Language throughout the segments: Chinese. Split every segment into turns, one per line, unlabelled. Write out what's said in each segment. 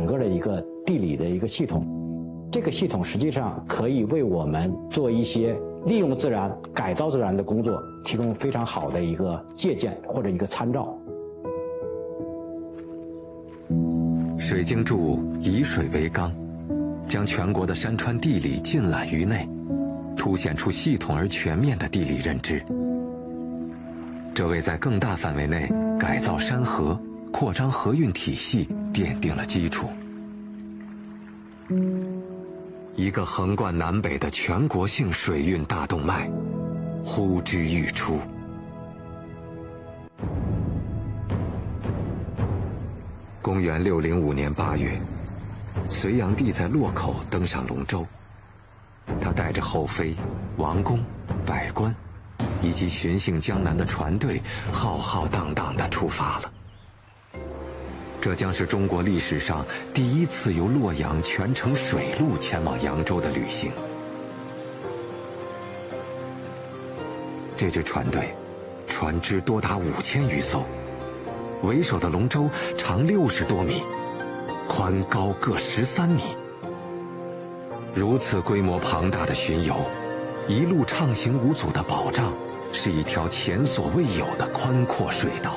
个的一个地理的一个系统。这个系统实际上可以为我们做一些利用自然、改造自然的工作提供非常好的一个借鉴或者一个参照。
水经注以水为纲，将全国的山川地理尽览于内，凸显出系统而全面的地理认知。这为在更大范围内改造山河、扩张河运体系奠定了基础。一个横贯南北的全国性水运大动脉呼之欲出。公元605年8月，隋炀帝在洛口登上龙舟，他带着后妃、王公、百官以及巡幸江南的船队浩浩荡荡地出发了。这将是中国历史上第一次由洛阳全程水路前往扬州的旅行。这支船队，船只多达5000余艘，为首的龙舟长60多米，宽高各13米。如此规模庞大的巡游，一路畅行无阻的保障，是一条前所未有的宽阔水道。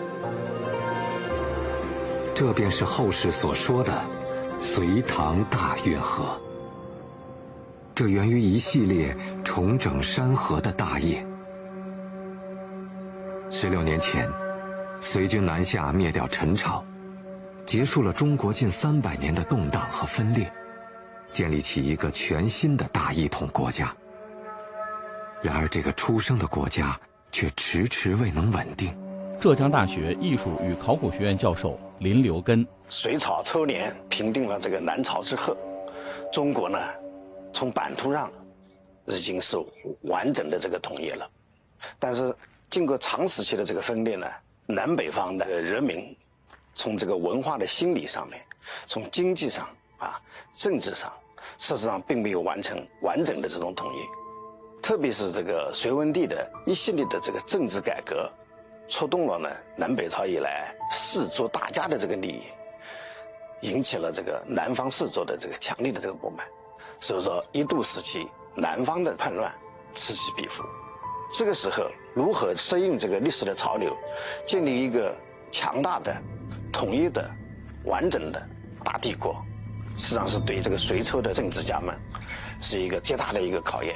这便是后世所说的隋唐大运河。这源于一系列重整山河的大业。16年前，隋军南下灭掉陈朝，结束了中国近300年的动荡和分裂，建立起一个全新的大一统国家。然而这个出生的国家却迟迟未能稳定。
浙江大学艺术与考古学院教授林留根：
隋朝初年平定了这个南朝之后，中国呢，从版图上已经是完整的这个统一了，但是经过长时期的这个分裂呢，南北方的人民从这个文化的心理上面，从经济上政治上，事实上并没有完成完整的这种统一。特别是这个隋文帝的一系列的这个政治改革，触动了呢南北朝以来士族大家的这个利益，引起了这个南方士族的这个强烈的这个不满，所以说一度时期南方的叛乱此起彼伏。这个时候如何适应这个历史的潮流，建立一个强大的、统一的、完整的大帝国，实际上是对这个隋朝的政治家们是一个极大的一个考验。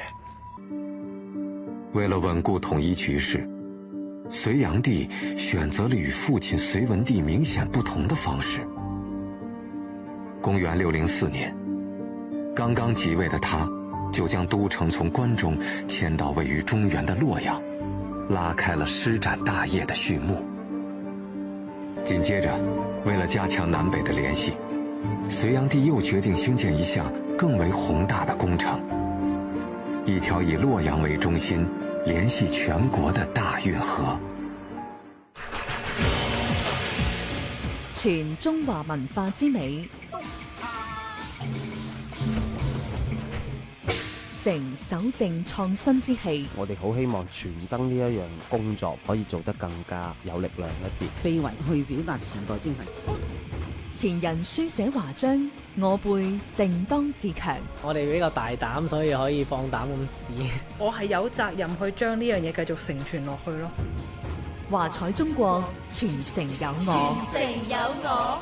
为了稳固统一局势，隋炀帝选择了与父亲隋文帝明显不同的方式。公元604年，刚刚即位的他，就将都城从关中迁到位于中原的洛阳，拉开了施展大业的序幕。紧接着，为了加强南北的联系，隋炀帝又决定兴建一项更为宏大的工程，一条以洛阳为中心，联系全国的大运河。
全中華文化之美，成守正創新之氣。
我哋好希望傳燈呢一樣工作可以做得更加有力量一啲，
非遺去表達時代精神。
前人書寫華章，我輩定當自強。
我哋比較大膽，所以可以放膽咁試。
我係有責任去將呢樣嘢繼續承傳落去咯。
華彩中國，傳承有我。
傳承有我。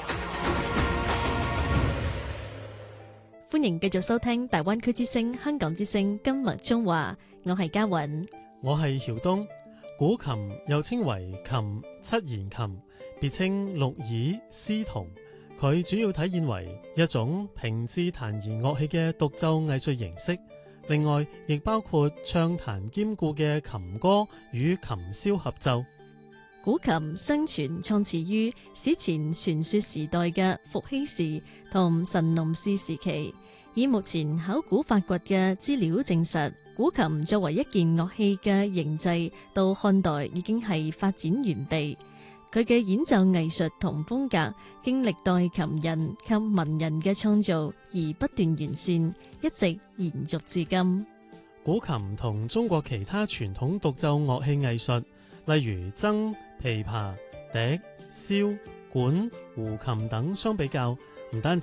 歡迎繼續收聽大灣區之聲、香港之聲今日中華，我係嘉韻，
我係曉東。古琴又稱為琴、七弦琴，別稱六耳、絲銅。佢主要體現為一種平治彈弦樂器嘅獨奏藝術形式，另外亦包括唱彈兼顧嘅琴歌與琴簫合奏。
古琴相傳創始於史前傳說時代嘅伏羲氏同神農氏時期，以目前考古發掘嘅資料證實，古琴作為一件樂器嘅形制，到漢代已經係發展完備。佢嘅演奏藝術同風格，經歷代琴人及文人嘅創造而不斷完善，一直延續至今。
古琴同中國其他傳統獨奏樂器藝術，例如箏、琵琶、笛、簫、管、胡琴等相比較，唔單止